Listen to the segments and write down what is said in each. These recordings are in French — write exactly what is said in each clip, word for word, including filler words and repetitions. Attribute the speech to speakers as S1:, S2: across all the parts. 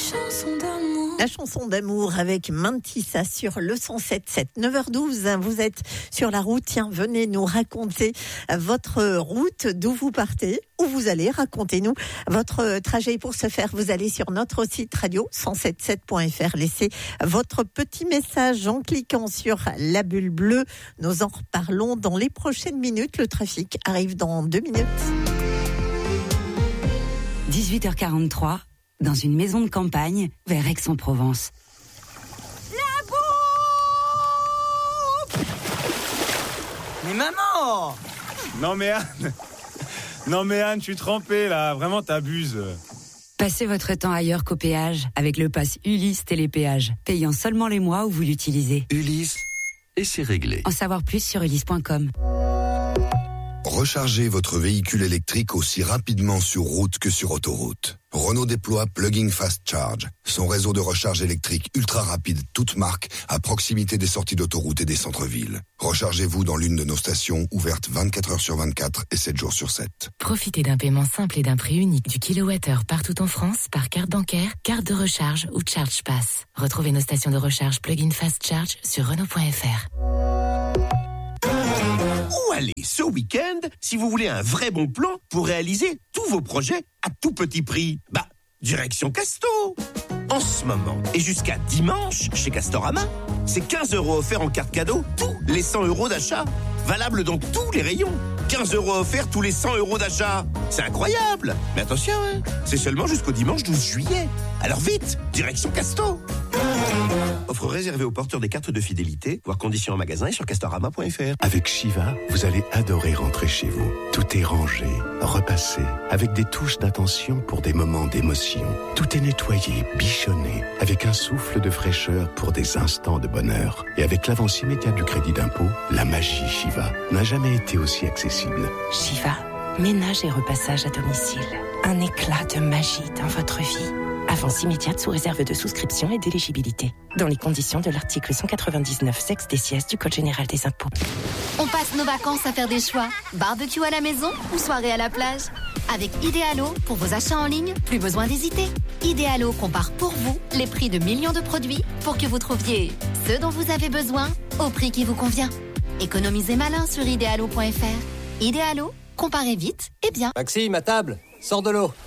S1: chanson d'amour.
S2: La chanson d'amour avec Mantissa sur le cent sept virgule sept. neuf heures douze, vous êtes sur la route. Tiens, venez nous raconter votre route, d'où vous partez, où vous allez. Racontez-nous votre trajet. Pour ce faire, vous allez sur notre site radio cent sept sept point f r. Laissez votre petit message en cliquant sur la bulle bleue. Nous en reparlons dans les prochaines minutes. Le trafic arrive dans deux minutes.
S3: dix-huit heures quarante-trois, dans une maison de campagne, vers Aix-en-Provence.
S4: La bouffe! Mais maman!
S5: Non mais Anne, non mais Anne, je suis trempé là, vraiment t'abuses.
S3: Passez votre temps ailleurs qu'au péage, avec le pass Ulysse Télépéage, payant seulement les mois où vous l'utilisez.
S6: Ulysse, et c'est réglé.
S3: En savoir plus sur ulysse point com.
S7: Rechargez votre véhicule électrique aussi rapidement sur route que sur autoroute. Renault déploie Plug-in Fast Charge, son réseau de recharge électrique ultra rapide, toute marque, à proximité des sorties d'autoroute et des centres-villes. Rechargez-vous dans l'une de nos stations, ouvertes vingt-quatre heures sur vingt-quatre et sept jours sur sept.
S8: Profitez d'un paiement simple et d'un prix unique du kilowattheure partout en France par carte bancaire, carte de recharge ou Charge Pass. Retrouvez nos stations de recharge Plug-in Fast Charge sur Renault point f r.
S9: Où aller ce week-end si vous voulez un vrai bon plan pour réaliser tous vos projets à tout petit prix? Bah, direction Casto. En ce moment et jusqu'à dimanche chez Castorama, c'est quinze euros offerts en carte cadeau tous les cent euros d'achat. Valable dans tous les rayons. quinze euros offerts tous les cent euros d'achat. C'est incroyable. Mais attention, hein, c'est seulement jusqu'au dimanche douze juillet. Alors vite, direction Casto. Offre réservée aux porteurs des cartes de fidélité, voire conditions en magasin et sur castorama point f r.
S6: Avec Shiva, vous allez adorer rentrer chez vous. Tout est rangé, repassé, avec des touches d'attention pour des moments d'émotion. Tout est nettoyé, bichonné, avec un souffle de fraîcheur pour des instants de bonheur. Et avec l'avance immédiate du crédit d'impôt, la magie Shiva n'a jamais été aussi accessible.
S8: Shiva, ménage et repassage à domicile. Un éclat de magie dans votre vie. Avance immédiate sous réserve de souscription et d'éligibilité. Dans les conditions de l'article cent quatre-vingt-dix-neuf sexe des sièges du Code général des impôts.
S10: On passe nos vacances à faire des choix. Barbecue à la maison ou soirée à la plage. Avec Idealo, pour vos achats en ligne, plus besoin d'hésiter. Idealo compare pour vous les prix de millions de produits pour que vous trouviez ce dont vous avez besoin au prix qui vous convient. Économisez malin sur idealo point f r. Idealo, comparez vite et bien.
S4: Maxime, à table, sors de l'eau.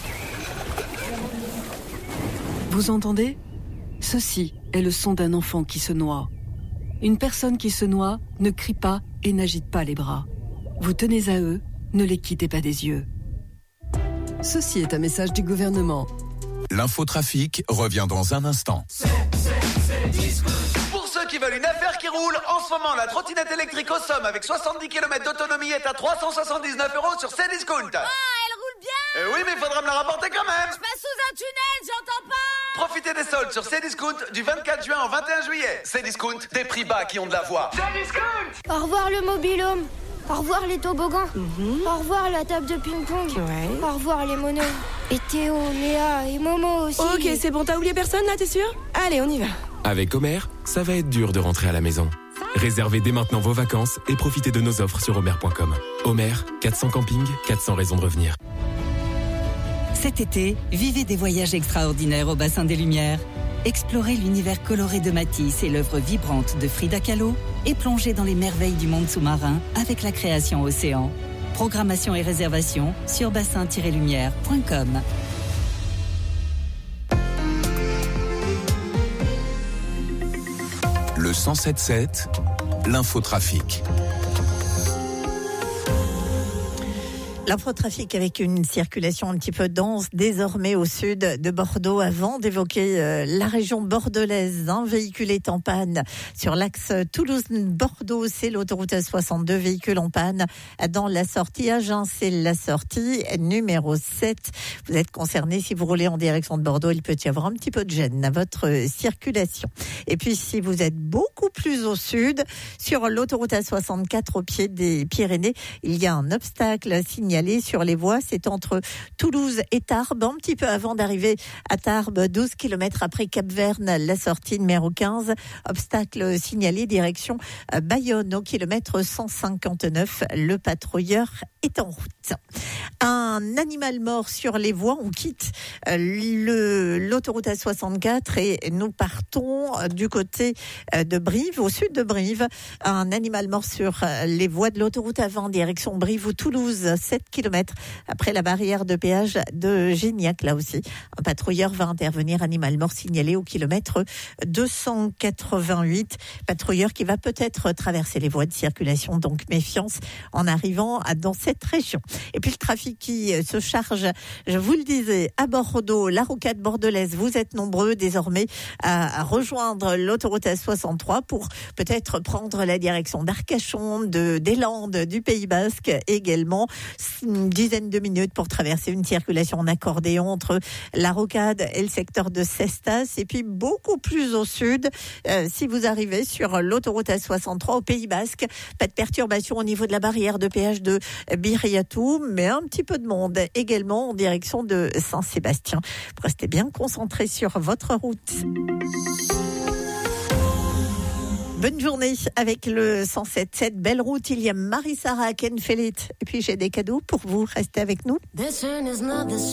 S11: Vous entendez ? Ceci est le son d'un enfant qui se noie. Une personne qui se noie ne crie pas et n'agite pas les bras. Vous tenez à eux, ne les quittez pas des yeux. Ceci est un message du gouvernement.
S12: L'infotrafic revient dans un instant.
S13: C'est, c'est, c'est disco. Pour ceux qui veulent une affaire qui roule, en ce moment, la trottinette électrique au Somme avec soixante-dix kilomètres d'autonomie est à trois cent soixante-dix-neuf euros sur Cdiscount.
S14: Ah, elle roule bien.
S13: Euh, oui, mais il faudra me la rapporter quand même.
S14: Je passe sous un tunnel, j'entends pas.
S13: Profitez des soldes sur Cdiscount du vingt-quatre juin au vingt et un juillet. Cdiscount, des prix bas qui ont de la voix. Cdiscount.
S15: Au revoir le mobil-home. Au revoir les toboggans. Mm-hmm. Au revoir la table de ping-pong.
S8: Ouais.
S15: Au revoir les monos. Et Théo, Léa et Momo aussi.
S8: Ok, c'est bon, t'as oublié personne là, t'es sûr ? Allez, on y va.
S16: Avec Homer, ça va être dur de rentrer à la maison. Réservez dès maintenant vos vacances et profitez de nos offres sur homer point com. Homer, quatre cents campings, quatre cents raisons de revenir.
S3: Cet été, vivez des voyages extraordinaires au bassin des Lumières. Explorez l'univers coloré de Matisse et l'œuvre vibrante de Frida Kahlo et plongez dans les merveilles du monde sous-marin avec la création Océan. Programmation et réservation sur bassin tiret lumière point com.
S12: Le cent sept virgule sept, l'infotrafic.
S2: L'infotrafic avec une circulation un petit peu dense désormais au sud de Bordeaux. Avant d'évoquer euh, la région bordelaise, un véhicule est en panne sur l'axe Toulouse-Bordeaux, c'est l'autoroute soixante-deux, véhicule en panne dans la sortie Agen, c'est la sortie numéro sept. Vous êtes concerné si vous roulez en direction de Bordeaux, il peut y avoir un petit peu de gêne à votre circulation. Et puis si vous êtes beaucoup plus au sud, sur l'autoroute soixante-quatre au pied des Pyrénées, il y a un obstacle signé sur les voies, c'est entre Toulouse et Tarbes, un petit peu avant d'arriver à Tarbes, douze kilomètres après Cap-Verne, la sortie numéro quinze, obstacle signalé direction Bayonne au kilomètre cent cinquante-neuf, le patrouilleur est en route. Un animal mort sur les voies, on quitte le, l'autoroute A soixante-quatre et nous partons du côté de Brive, au sud de Brive. Un animal mort sur les voies de l'autoroute A vingt, direction Brive ou Toulouse, sept kilomètres après la barrière de péage de Gignac. Là aussi, un patrouilleur va intervenir, animal mort signalé au kilomètre deux cent quatre-vingt-huit. Patrouilleur qui va peut-être traverser les voies de circulation, donc méfiance en arrivant dans cette région. Et puis le trafic qui se charge, je vous le disais, à Bordeaux, la rocade bordelaise. Vous êtes nombreux désormais à, à rejoindre l'autoroute A soixante-trois pour peut-être prendre la direction d'Arcachon, de, des Landes, du Pays Basque également. Une dizaine de minutes pour traverser une circulation en accordéon entre la rocade et le secteur de Cestas. Et puis beaucoup plus au sud, euh, si vous arrivez sur l'autoroute A soixante-trois au Pays Basque, pas de perturbation au niveau de la barrière de péage de Biriatou, mais un petit peu de monde également en direction de Saint-Sébastien. Restez bien concentrés sur votre route. Bonne journée avec le cent sept virgule sept. Belle route, il y a Marie-Sarah Kenfelit. Et puis j'ai des cadeaux pour vous. Restez avec nous.